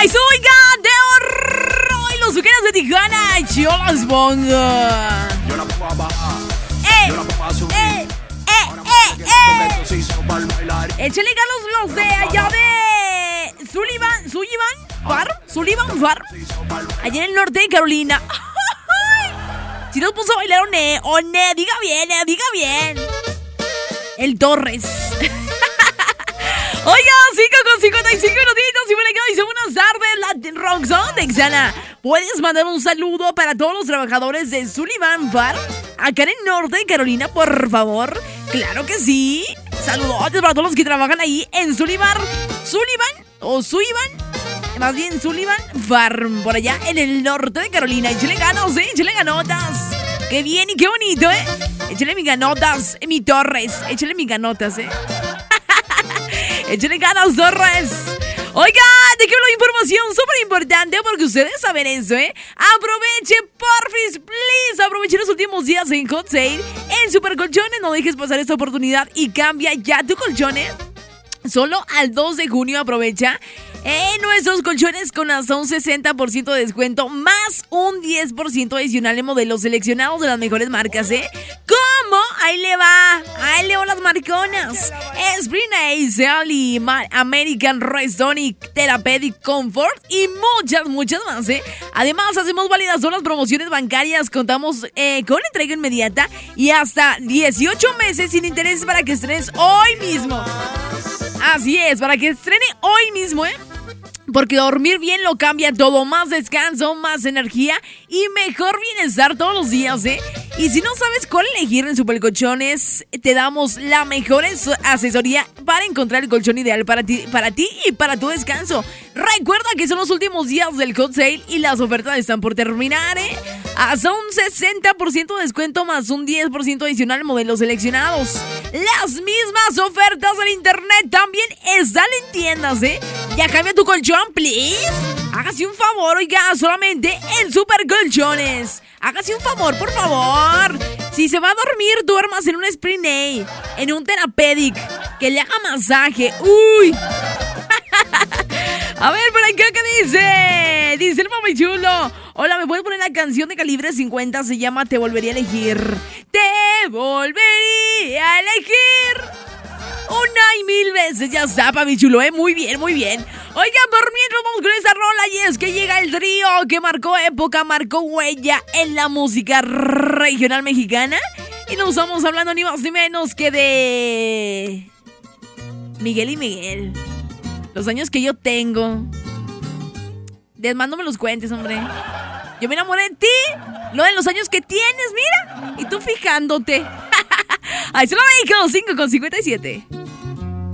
Eso, oiga, de horror. Y los weekends de Tijuana, yo los pongo. Yo la pongo a bajar. Yo la pongo a subir. Échale ganos los de allá de Sullivan Farm, allá en el norte de Carolina. Si nos puso a bailar One, diga bien. El Torres. Oiga, 5:55 minutitos y bueno, dice buenas tardes, Latin Rock Zone de Xana. ¿Puedes mandar un saludo para todos los trabajadores de Sullivan Farm acá en el norte de Carolina, por favor? Claro que sí. Saludos para todos los que trabajan ahí en Sullivan Farm, por allá en el norte de Carolina. Échale ganos, échale ganotas. Qué bien y qué bonito, Échale mis ganotas, mi Torres. Échale mis ganotas, Échale ganas, Torres. Oiga, te quiero la información súper importante porque ustedes saben eso, Aproveche, porfis, please. Aproveche los últimos días en Hot Sale en Super Colchones. No dejes pasar esta oportunidad y cambia ya tu colchón, Solo al 2 de junio aprovecha nuestros colchones con hasta un 60% de descuento más un 10% adicional en modelos seleccionados de las mejores marcas, ¿Cómo? Ahí le va las marconas. Spring Ace, American Restonic, Therapeutic Comfort y muchas más, Además, hacemos válidas todas las promociones bancarias. Contamos con entrega inmediata y hasta 18 meses sin intereses para que estrenes hoy mismo. Así es, para que estrene hoy mismo, Porque dormir bien lo cambia todo. Más descanso, más energía y mejor bienestar todos los días, Y si no sabes cuál elegir en Super Colchones, te damos la mejor asesoría para encontrar el colchón ideal para ti y para tu descanso. Recuerda que son los últimos días del Hot Sale y las ofertas están por terminar, Hasta un 60% de descuento más un 10% adicional en modelos seleccionados. Las mismas ofertas en internet también están en tiendas, Ya cambia tu colchón, please. Hágase un favor, oiga, solamente en Super Colchones. Hágase un favor, por favor. Si se va a dormir, duermas en un Spring A, en un Therapeutic, que le haga masaje. ¡Uy! A ver, por acá, ¿qué dice? Dice el mami chulo. Hola, ¿me puedes poner la canción de Calibre 50? Se llama Te Volvería a Elegir. Te volvería a elegir una y mil veces. Ya está, papi chulo, Muy bien. Oigan, por mientras vamos con esta rola. Y es que llega el trío que marcó época, marcó huella en la música regional mexicana. Y no estamos hablando ni más ni menos que de Miguel y Miguel. Los años que yo tengo. Desmando me los cuentes, hombre. Yo me enamoré de ti. Lo de los años que tienes, mira. Y tú fijándote. Ahí se lo México, 5:57.